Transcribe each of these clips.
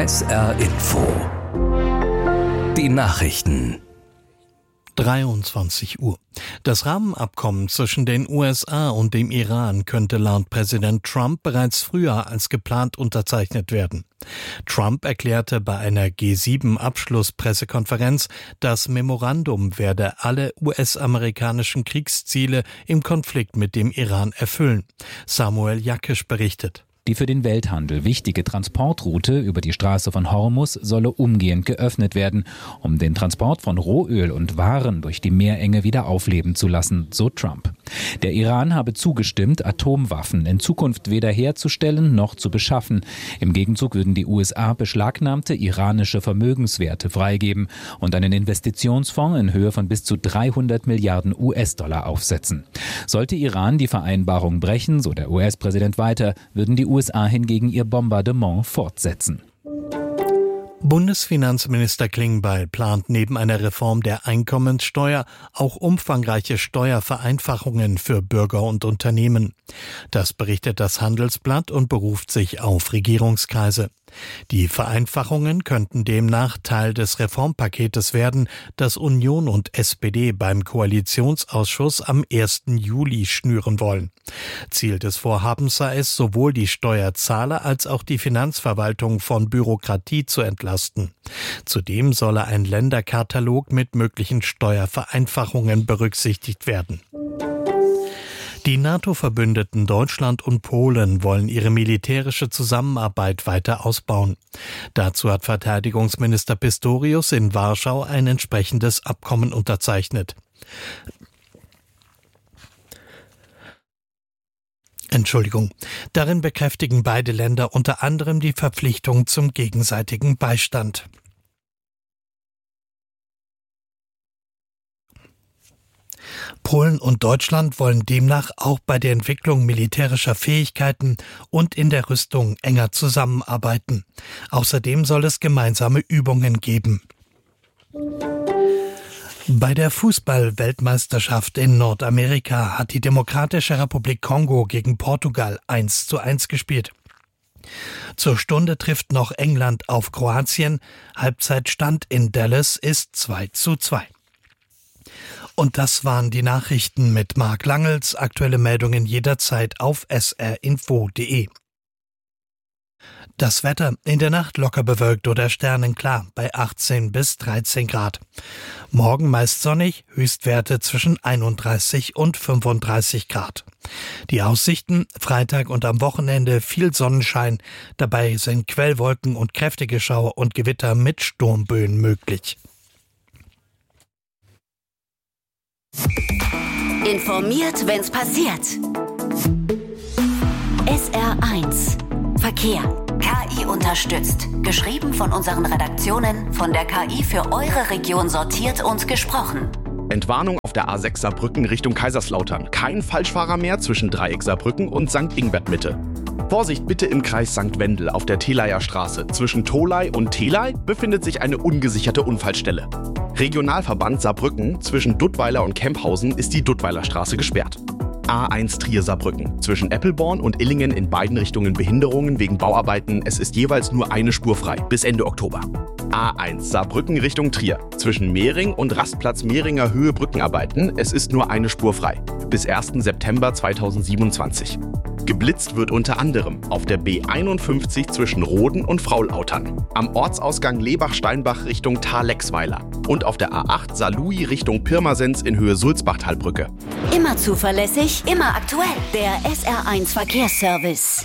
SR Info. Die Nachrichten. 23 Uhr. Das Rahmenabkommen zwischen den USA und dem Iran könnte laut Präsident Trump bereits früher als geplant unterzeichnet werden. Trump erklärte bei einer G7-Abschlusspressekonferenz, das Memorandum werde alle US-amerikanischen Kriegsziele im Konflikt mit dem Iran erfüllen. Samuel Jakisch berichtet. Die für den Welthandel wichtige Transportroute über die Straße von Hormuz solle umgehend geöffnet werden, um den Transport von Rohöl und Waren durch die Meerenge wieder aufleben zu lassen, so Trump. Der Iran habe zugestimmt, Atomwaffen in Zukunft weder herzustellen noch zu beschaffen. Im Gegenzug würden die USA beschlagnahmte iranische Vermögenswerte freigeben und einen Investitionsfonds in Höhe von bis zu 300 Milliarden US-Dollar aufsetzen. Sollte Iran die Vereinbarung brechen, so der US-Präsident weiter, würden die USA hingegen ihr Bombardement fortsetzen. Bundesfinanzminister Klingbeil plant neben einer Reform der Einkommenssteuer auch umfangreiche Steuervereinfachungen für Bürger und Unternehmen. Das berichtet das Handelsblatt und beruft sich auf Regierungskreise. Die Vereinfachungen könnten demnach Teil des Reformpaketes werden, das Union und SPD beim Koalitionsausschuss am 1. Juli schnüren wollen. Ziel des Vorhabens sei es, sowohl die Steuerzahler als auch die Finanzverwaltung von Bürokratie zu entlasten. Zudem solle ein Länderkatalog mit möglichen Steuervereinfachungen berücksichtigt werden. Die NATO-Verbündeten Deutschland und Polen wollen ihre militärische Zusammenarbeit weiter ausbauen. Dazu hat Verteidigungsminister Pistorius in Warschau ein entsprechendes Abkommen unterzeichnet. Darin bekräftigen beide Länder unter anderem die Verpflichtung zum gegenseitigen Beistand. Polen und Deutschland wollen demnach auch bei der Entwicklung militärischer Fähigkeiten und in der Rüstung enger zusammenarbeiten. Außerdem soll es gemeinsame Übungen geben. Bei der Fußball-Weltmeisterschaft in Nordamerika hat die Demokratische Republik Kongo gegen Portugal 1:1 gespielt. Zur Stunde trifft noch England auf Kroatien. Halbzeitstand in Dallas ist 2:2. Und das waren die Nachrichten mit Marc Langels. Aktuelle Meldungen jederzeit auf srinfo.de. Das Wetter: in der Nacht locker bewölkt oder sternenklar bei 18 bis 13 Grad. Morgen meist sonnig, Höchstwerte zwischen 31 und 35 Grad. Die Aussichten: Freitag und am Wochenende viel Sonnenschein. Dabei sind Quellwolken und kräftige Schauer und Gewitter mit Sturmböen möglich. Informiert, wenn's passiert. SR1 Verkehr. KI unterstützt. Geschrieben von unseren Redaktionen, von der KI für eure Region sortiert und gesprochen. Entwarnung auf der A6 Saarbrücken Richtung Kaiserslautern. Kein Falschfahrer mehr zwischen Dreieck Saarbrücken und St. Ingbert Mitte. Vorsicht bitte im Kreis St. Wendel auf der Teleier Straße. Zwischen Tolai und Telai befindet sich eine ungesicherte Unfallstelle. Regionalverband Saarbrücken zwischen Duttweiler und Kemphausen ist die Duttweiler Straße gesperrt. A1 Trier Saarbrücken. Zwischen Eppelborn und Illingen in beiden Richtungen Behinderungen wegen Bauarbeiten. Es ist jeweils nur eine Spur frei bis Ende Oktober. A1 Saarbrücken Richtung Trier. Zwischen Mehring und Rastplatz Mehringer Höhe Brückenarbeiten. Es ist nur eine Spur frei bis 1. September 2027. Geblitzt wird unter anderem auf der B51 zwischen Roden und Fraulautern, am Ortsausgang Lebach-Steinbach Richtung Thalexweiler und auf der A8 Saarlouis Richtung Pirmasens in Höhe Sulzbachtalbrücke. Immer zuverlässig, immer aktuell. Der SR1 Verkehrsservice.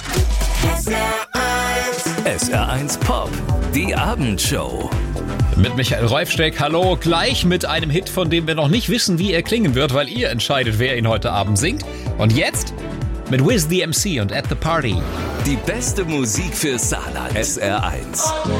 SR1 Pop, die Abendshow. Mit Michael Reufsteck, hallo, gleich mit einem Hit, von dem wir noch nicht wissen, wie er klingen wird, weil ihr entscheidet, wer ihn heute Abend singt. Und jetzt mit Wiz the MC und At the Party. Die beste Musik für Saarland. SR1.